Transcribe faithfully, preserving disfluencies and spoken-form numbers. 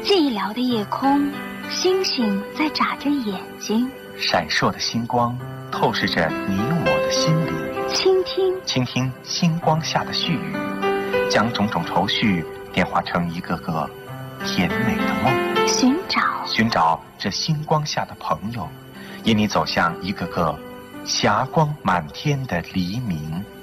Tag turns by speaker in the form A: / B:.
A: 寂寥的夜空，星星在眨着眼睛，
B: 闪烁的星光透视着你我的心灵。
A: 倾听，
B: 倾听星光下的絮语，将种种愁绪变化成一个个甜美的梦。
A: 寻找，
B: 寻找这星光下的朋友，引你走向一个个霞光满天的黎明。